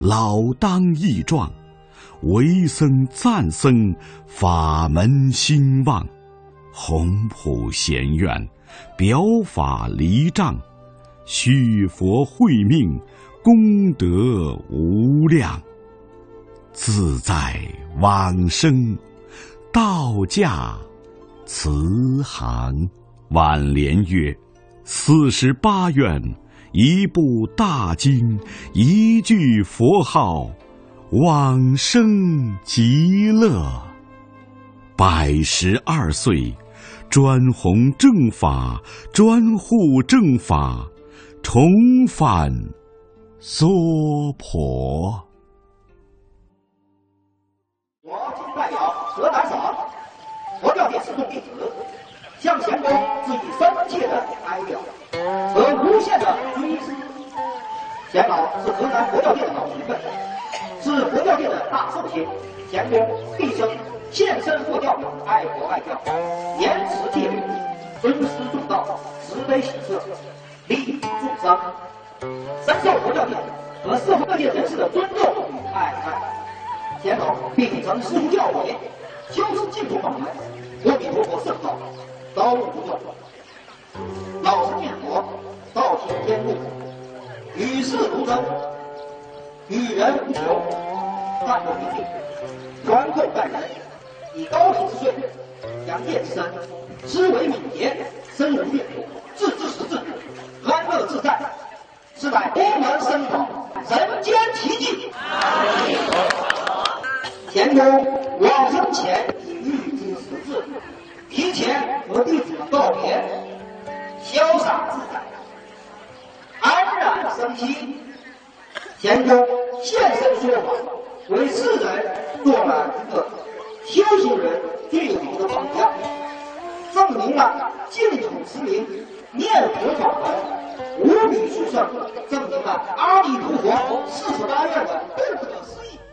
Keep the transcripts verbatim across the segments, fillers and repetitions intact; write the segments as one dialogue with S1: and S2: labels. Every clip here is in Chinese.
S1: 老当益壮，为僧赞僧，法门兴旺，宏普贤愿，表法离障，续佛慧命，功德无量。自在往生，道驾慈航。挽联曰：四十八愿，一部大经，一句佛号，往生极乐。百十二岁，专弘正法，专护正法，重返娑婆。
S2: 我今代表河南省佛教电视众弟子，向贤公致以深切的哀悼和无限的追思。贤老是河南佛教界的老前辈，是佛教界的大寿星。贤公毕生献身佛教，爱国爱教，严持戒律，尊师重道，慈悲喜舍，利益众生，深受佛教界和社会各界人士的尊重与爱戴。贤老秉承师父教诲，修持净土法门，阿弥陀佛圣道，刀不断，老实念佛，道行天路，与世无争，与人无求，淡泊名利，宽厚待人，以高品之税，扬业之身，思维敏捷，深入阅读，置之实质，安乐自在，是乃功能深宝，人间奇迹。贤公往生前已预知时至，提前和弟子们告别，潇洒自在，安然生息。贤公现身说法，为世人做了一个修行人最好的榜样，证明了净土持名、念佛法门无比殊胜，证明了阿弥陀佛四十八愿的不可思议。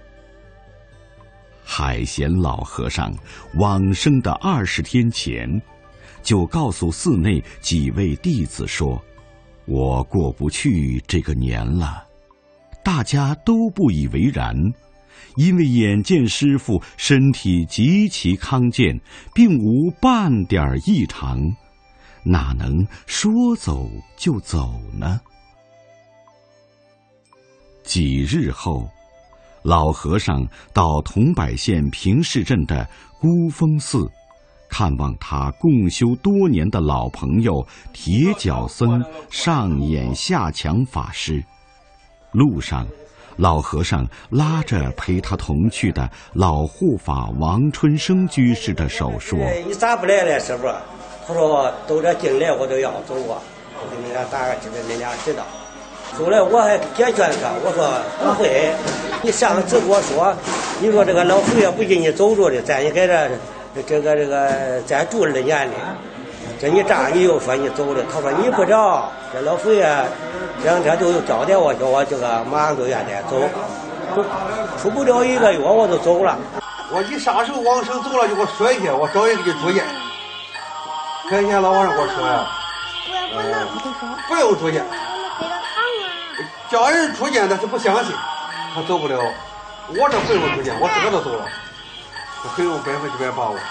S1: 海贤老和尚往生的二十天前，就告诉寺内几位弟子说：“我过不去这个年了。”大家都不以为然，因为眼见师父身体极其康健，并无半点异常，哪能说走就走呢？几日后，老和尚到桐柏县平市镇的孤峰寺，看望他共修多年的老朋友铁脚僧上演下强法师。路上，老和尚拉着陪他同去的老护法王春生居士的手说：“
S3: 你咋不来了，师傅？”他说：“都这进来我都要走啊，我给你俩打个知道，人家知道。”后来我还解劝他，我说不会，你上次跟我说，你说这个老佛爷不进你走着的，在你在这这个这个再住了年里，这你这样你又说你走了，他说你不知道，这老佛爷两天都有交代我，叫我这个马上就愿得走，出不了一个月我就走了。
S4: 我你啥时候往生走了就给我说一下，我找人给你住院。前天老和尚跟我说呀，呃，不用住院。叫人出见，但是不相信，他走不了。我这不用出见，我自个都走了，我很有百分之百把握。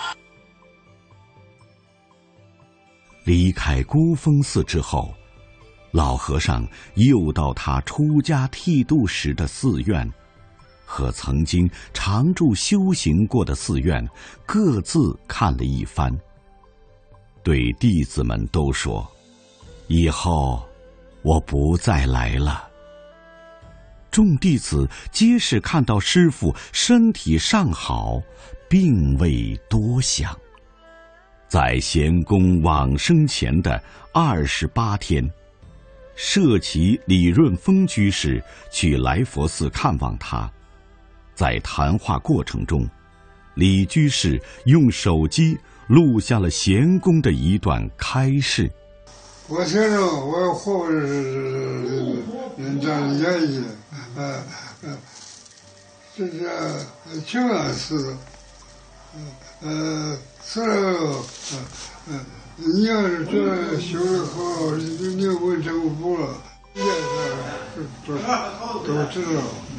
S1: 离开孤峰寺之后，老和尚又到他出家剃度时的寺院，和曾经常住修行过的寺院各自看了一番，对弟子们都说：“以后我不再来了。”众弟子皆是看到师父身体尚好，并未多想。在贤公往生前的二十八天，舍其李润峰居士去来佛寺看望他。在谈话过程中，李居士用手机录下了贤公的一段开示。
S5: 我先生，我活着是这样演绎，呃呃，这是清安寺，呃，此后，呃，你要是觉得修的好，你就问政府了。 也是都都知道。